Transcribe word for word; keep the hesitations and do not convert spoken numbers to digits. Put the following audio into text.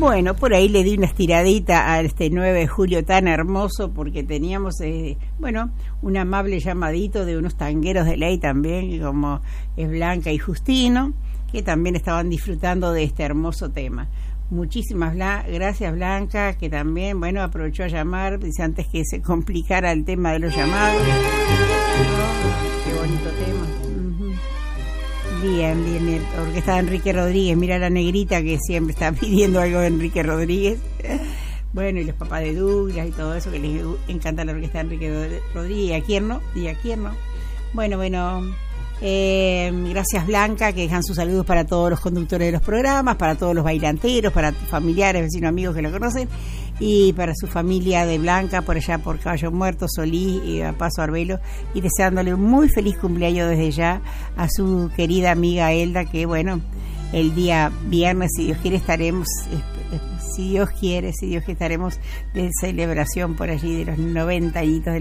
Bueno, por ahí le di una estiradita a este nueve de julio tan hermoso, porque teníamos, eh, bueno, un amable llamadito de unos tangueros de ley también, como es Blanca y Justino, que también estaban disfrutando de este hermoso tema. Muchísimas bla- gracias, Blanca, que también, bueno, aprovechó a llamar, dice, antes que se complicara el tema de los llamados. Oh, qué bonito tema. Bien, bien, bien. Orquesta de Enrique Rodríguez. Mira la negrita que siempre está pidiendo algo de Enrique Rodríguez. Bueno, y los papás de Douglas y todo eso, que les encanta la orquesta de Enrique Rodríguez. ¿Y a quién no? ¿Y a quién no? Bueno, bueno. Eh, gracias, Blanca, que dejan sus saludos para todos los conductores de los programas, para todos los bailanteros, para familiares, vecinos, amigos que lo conocen, y para su familia de Blanca por allá por Caballo Muerto, Solís y a Paso Arbelo, y deseándole un muy feliz cumpleaños desde ya a su querida amiga Elda, que bueno, el día viernes, si Dios quiere, estaremos, si Dios quiere, si Dios quiere, estaremos de celebración por allí de los noventa añitos de